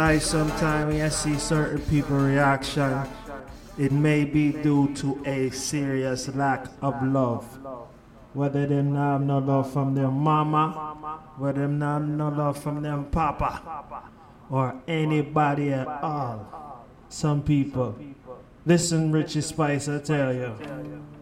Sometimes when I see certain people reaction, it may be due to a serious lack of love. Whether them not have no love from their mama, whether them not have no love from them papa, or anybody at all. Some people. Listen, Richie Spice, I tell you.